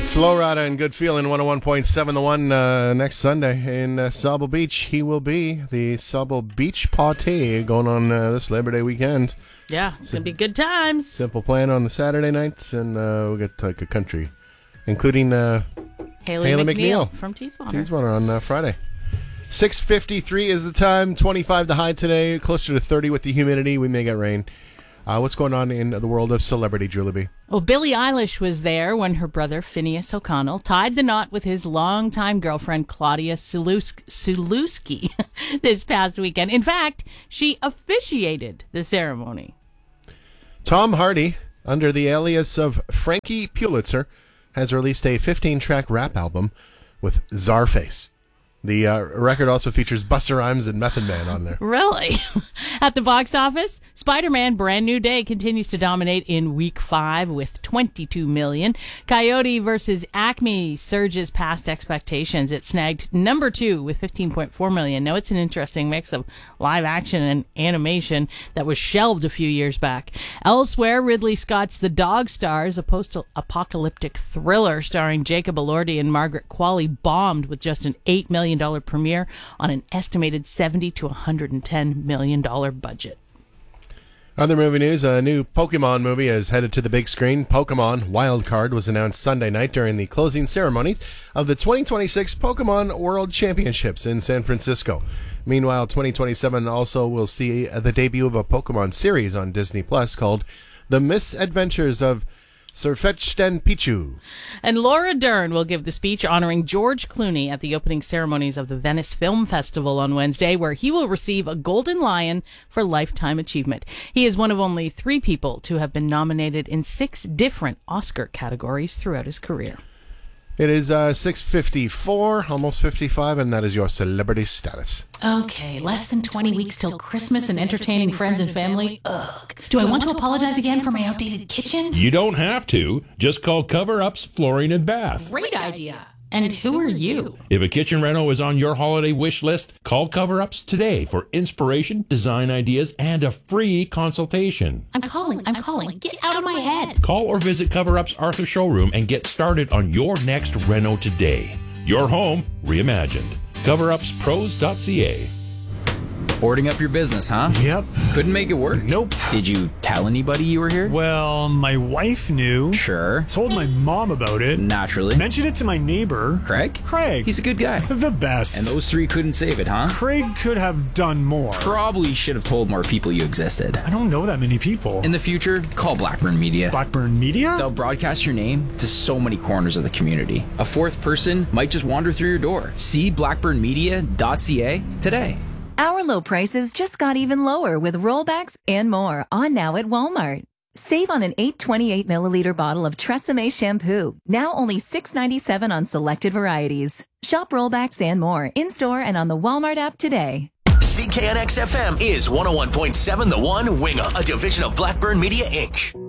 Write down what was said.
Flo Rida and Good Feeling 101.7 The One next Sunday in Sauble Beach. He will be the Sauble Beach Party going on this Labor Day weekend. Yeah, it's going to be good times. Simple Plan on the Saturday nights, and we'll get like a country, including Haley McNeil from Teeswater. Teeswater on Friday. 6:53 is the time, 25 the high today, closer to 30 with the humidity. We may get rain. What's going on in the world of celebrity, Julie B? Well, Billie Eilish was there when her brother Phineas O'Connell tied the knot with his longtime girlfriend Claudia Sulewski this past weekend. In fact, she officiated the ceremony. Tom Hardy, under the alias of Frankie Pulitzer, has released a 15-track rap album with Czarface. The record also features Busta Rhymes and Method Man on there. Really? At the box office, Spider-Man Brand New Day continues to dominate in week 5 with $22 million. Coyote vs. Acme surges past expectations. It snagged number 2 with $15.4 million. Now, it's an interesting mix of live action and animation that was shelved a few years back. Elsewhere, Ridley Scott's The Dog stars, a post-apocalyptic thriller starring Jacob Elordi and Margaret Qualley, bombed with just an $8 million premiere on an estimated $70 to $110 million budget. Other movie news, a new Pokemon movie is headed to the big screen. Pokemon Wild Card was announced Sunday night during the closing ceremonies of the 2026 Pokemon World Championships in San Francisco. Meanwhile, 2027 also will see the debut of a Pokemon series on Disney Plus called The Misadventures of Sirfetch'd and Pichu. And Laura Dern will give the speech honoring George Clooney at the opening ceremonies of the Venice Film Festival on Wednesday, where he will receive a Golden Lion for Lifetime Achievement. He is one of only 3 people to have been nominated in 6 different Oscar categories throughout his career. It is 6:54, almost 55, and that is your celebrity status. Okay, less than 20 weeks till Christmas and entertaining friends and family. Ugh. Do I want to apologize again for my outdated kitchen? You don't have to. Just call Cover Ups Flooring and Bath. Great idea. And who are you? If a kitchen reno is on your holiday wish list, call Cover Ups today for inspiration, design ideas, and a free consultation. I'm calling. Get out of my head. Call or visit Cover Ups Arthur Showroom and get started on your next reno today. Your home reimagined. CoverUpsPros.ca. Boarding up your business, huh? Yep. Couldn't make it work? Nope. Did you tell anybody you were here? Well, my wife knew. Sure. Told my mom about it. Naturally. Mentioned it to my neighbor. Craig? He's a good guy. The best. And those 3 couldn't save it, huh? Craig could have done more. Probably should have told more people you existed. I don't know that many people. In the future, call Blackburn Media. Blackburn Media? They'll broadcast your name to so many corners of the community. A 4th person might just wander through your door. See blackburnmedia.ca today. Our low prices just got even lower with rollbacks and more on now at Walmart. Save on an 828 milliliter bottle of Tresemme shampoo, now only $6.97 on selected varieties. Shop rollbacks and more in-store and on the Walmart app today. CKNX FM is 101.7 The One Wingham, a division of Blackburn Media, Inc.